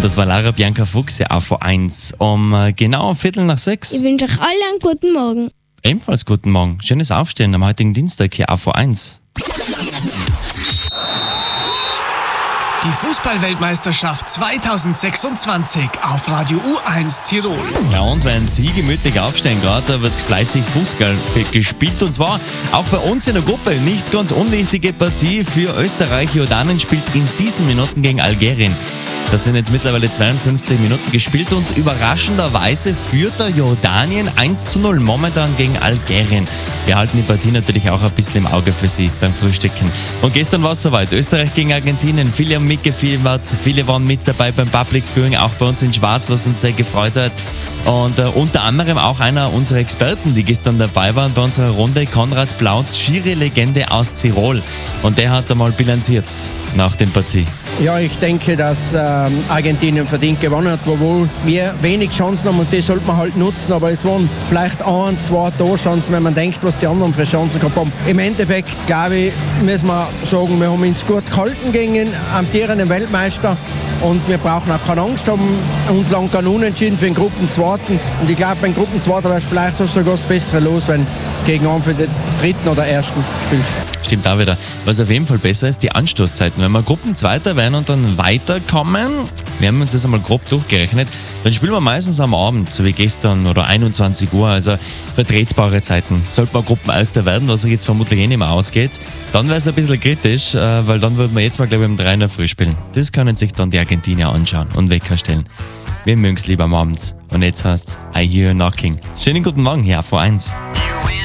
Und das war Lara Bianca Fuchs, ja, AV1 um genau 5:45. Ich wünsche euch alle einen guten Morgen. Ebenfalls guten Morgen. Schönes Aufstehen am heutigen Dienstag hier AV1. Die Fußball-Weltmeisterschaft 2026 auf Radio U1 Tirol. Ja, und wenn Sie gemütlich aufstehen gerade, da wird fleißig Fußball gespielt. Und zwar auch bei uns in der Gruppe. Nicht ganz unwichtige Partie für Österreich. Jordanien spielt in diesen Minuten gegen Algerien. Das sind jetzt mittlerweile 52 Minuten gespielt und überraschenderweise führt der Jordanien 1:0 momentan gegen Algerien. Wir halten die Partie natürlich auch ein bisschen im Auge für Sie beim Frühstücken. Und gestern war es soweit. Österreich gegen Argentinien. Viele haben mitgefiebert, viele waren mit dabei beim Public Viewing, auch bei uns in Schwarz, was uns sehr gefreut hat. Und unter anderem auch einer unserer Experten, die gestern dabei waren bei unserer Runde, Konrad Plautz, Schiri-Legende aus Tirol. Und der hat einmal bilanziert nach der Partie. Ja, ich denke, dass Argentinien verdient gewonnen hat, obwohl wir wenig Chancen haben und die sollte man halt nutzen, aber es waren vielleicht 1, 2 Torchancen, wenn man denkt, was die anderen für Chancen gehabt haben. Im Endeffekt, glaube ich, müssen wir sagen, wir haben uns gut gehalten gegen den amtierenden Weltmeister und wir brauchen auch keine Angst haben, uns lang kein Unentschieden für den Gruppenzweiten und ich glaube, beim Gruppenzweiten wäre es vielleicht sogar das Bessere los, wenn gegen einen für den dritten oder ersten spielst. Stimmt auch wieder. Was auf jeden Fall besser ist, die Anstoßzeiten. Wenn wir Gruppenzweiter werden und dann weiterkommen, wir haben uns das einmal grob durchgerechnet, dann spielen wir meistens am Abend, so wie gestern oder 21 Uhr, also vertretbare Zeiten. Sollte man Gruppenerster werden, was jetzt vermutlich nicht mehr ausgeht, dann wäre es ein bisschen kritisch, weil dann würden wir jetzt mal, glaube ich, um 3 in der Früh spielen. Das können sich dann die Argentinier anschauen und Wecker stellen. Wir mögen es lieber am Abend. Und jetzt heißt I Hear You Knocking. Schönen guten Morgen hier auf AV1.